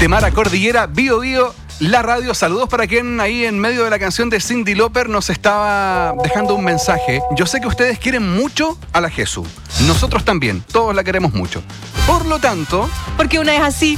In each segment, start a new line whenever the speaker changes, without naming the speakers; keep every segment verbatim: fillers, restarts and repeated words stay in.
de Mara Cordillera, Bío Bío, la radio. Saludos para quien ahí en medio de la canción de Cyndi Lauper nos estaba dejando un mensaje. Yo sé que ustedes quieren mucho a la Jesús. Nosotros también, todos la queremos mucho. Por lo tanto...
Porque una es así.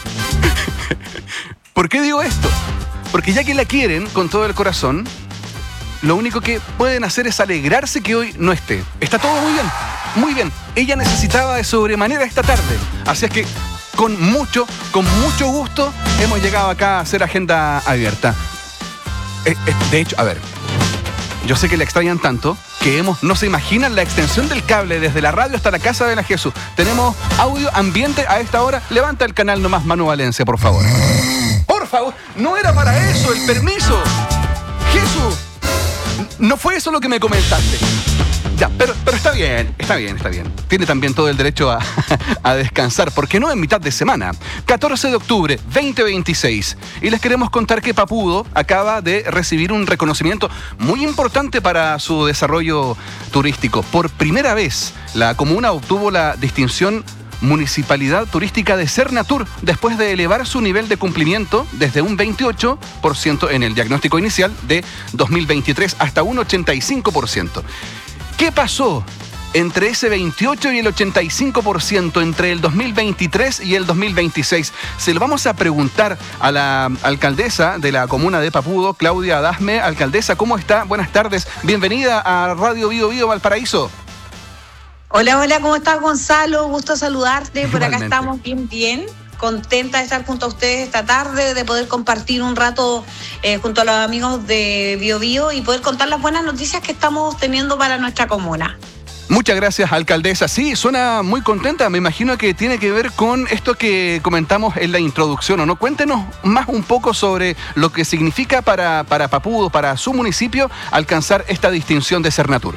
¿Por qué digo esto? Porque ya que la quieren con todo el corazón, lo único que pueden hacer es alegrarse que hoy no esté. Está todo muy bien, muy bien. Ella necesitaba de sobremanera esta tarde. Así es que con mucho, con mucho gusto hemos llegado acá a hacer agenda abierta. Eh, eh, de hecho, a ver, yo sé que le extrañan tanto que hemos, no se imaginan la extensión del cable desde la radio hasta la casa de la Jesús. Tenemos audio ambiente a esta hora. Levanta el canal nomás, Manu Valencia, por favor. Por favor, no era para eso el permiso. Jesús, no fue eso lo que me comentaste. Ya, pero, pero está bien, está bien, está bien. Tiene también todo el derecho a, a descansar, porque no en mitad de semana. catorce de octubre, veinte veintiséis. Y les queremos contar que Papudo acaba de recibir un reconocimiento muy importante para su desarrollo turístico. Por primera vez, la comuna obtuvo la distinción Municipalidad Turística de Cernatur, después de elevar su nivel de cumplimiento desde un veintiocho por ciento en el diagnóstico inicial de dos mil veintitrés hasta un ochenta y cinco por ciento. ¿Qué pasó entre ese veintiocho y el ochenta y cinco por ciento entre el dos mil veintitrés y el dos mil veintiséis? Se lo vamos a preguntar a la alcaldesa de la comuna de Papudo, Claudia Adasme. Alcaldesa, ¿cómo está? Buenas tardes. Bienvenida a Radio Bío Bío Valparaíso.
Hola, hola, ¿cómo estás, Gonzalo? Gusto saludarte. Por
Igualmente.
Acá estamos bien, bien. Contenta de estar junto a ustedes esta tarde, de poder compartir un rato eh, junto a los amigos de Bío Bío y poder contar las buenas noticias que estamos teniendo para nuestra comuna.
Muchas gracias, alcaldesa. Sí, suena muy contenta. Me imagino que tiene que ver con esto que comentamos en la introducción, ¿o no? Cuéntenos más un poco sobre lo que significa para, para Papudo, para su municipio, alcanzar esta distinción de Cernatur.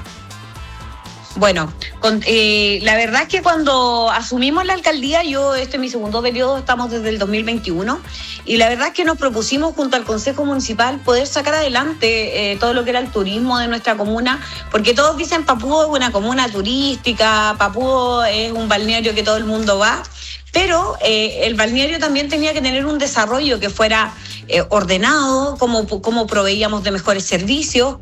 Bueno, con, eh, la verdad es que cuando asumimos la alcaldía, yo, este es mi segundo periodo, estamos desde el dos mil veintiuno, y la verdad es que nos propusimos junto al Consejo Municipal poder sacar adelante eh, todo lo que era el turismo de nuestra comuna, porque todos dicen Papudo es una comuna turística, Papudo es un balneario que todo el mundo va, pero eh, el balneario también tenía que tener un desarrollo que fuera eh, ordenado, como, como proveíamos de mejores servicios,